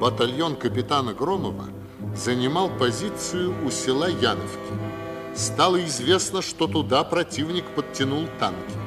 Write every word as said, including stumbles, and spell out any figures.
батальон капитана Громова занимал позицию у села Яновки. Стало известно, что туда противник подтянул танки.